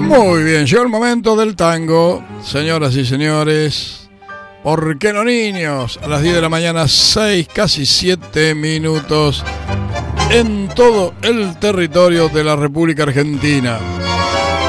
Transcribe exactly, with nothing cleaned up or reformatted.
Muy bien, llegó el momento del tango, señoras y señores. ¿Por qué no, niños? A las diez de la mañana, seis, casi siete minutos, en todo el territorio de la República Argentina.